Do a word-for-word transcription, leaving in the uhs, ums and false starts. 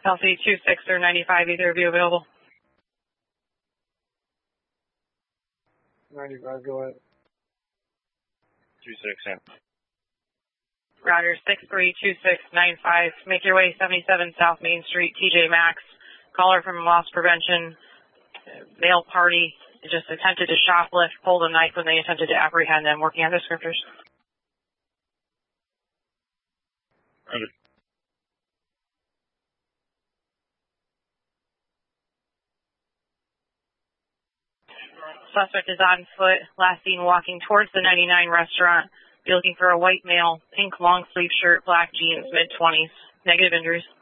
Kelsey, two six or ninety-five, either of you available? ninety-five, go ahead. two six, yeah. Roger, six three two six nine five. Make your way seventy-seven South Main Street, T J Maxx. Caller from loss prevention, male party, just attempted to shoplift, pulled a knife when they attempted to apprehend them. Working on descriptors. Roger. Suspect is on foot, last seen walking towards the ninety-nine restaurant. Be looking for a white male, pink long sleeve shirt, black jeans, mid twenties. Negative injuries.